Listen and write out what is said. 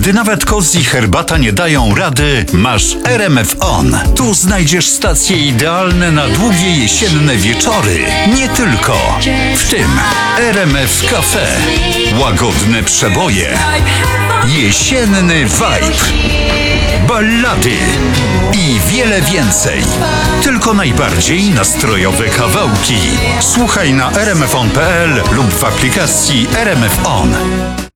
Gdy nawet cozy herbata nie dają rady, masz RMF On. Tu znajdziesz stacje idealne na długie jesienne wieczory. Nie tylko. W tym RMF Cafe. Łagodne przeboje. Jesienny vibe. Ballady i wiele więcej. Tylko najbardziej nastrojowe kawałki. Słuchaj na rmfon.pl lub w aplikacji RMF On.